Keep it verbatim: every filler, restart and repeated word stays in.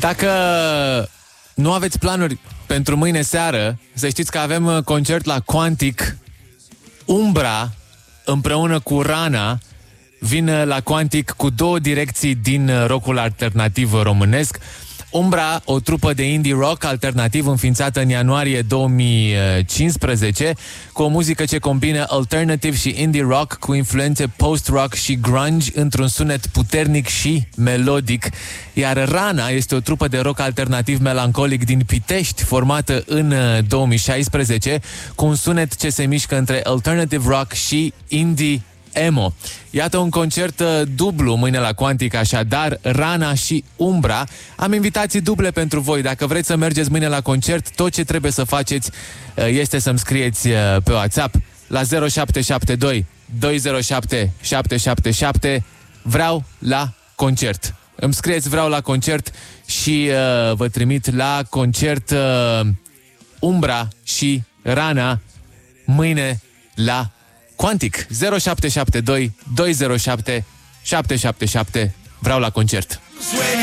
Dacă nu aveți planuri pentru mâine seară, să știți că avem concert la Quantic. Umbra împreună cu Rana vin la Quantic cu două direcții din rockul alternativ românesc. Umbra, o trupă de indie rock alternativ înființată în ianuarie două mii cincisprezece, cu o muzică ce combină alternative și indie rock cu influențe post-rock și grunge într-un sunet puternic și melodic. Iar Rana este o trupă de rock alternativ melancolic din Pitești, formată în două mii șaisprezece, cu un sunet ce se mișcă între alternative rock și indie emo. Iată un concert uh, dublu mâine la Quantic, așadar, Rana și Umbra. Am invitații duble pentru voi. Dacă vreți să mergeți mâine la concert, tot ce trebuie să faceți uh, este să-mi scrieți uh, pe WhatsApp la zero șapte șapte doi doi zero șapte șapte șapte șapte. Vreau la concert. Îmi scrieți vreau la concert și uh, vă trimit la concert uh, Umbra și Rana mâine la Quantic. Zero șapte șapte doi doi zero șapte șapte șapte șapte. Vreau la concert.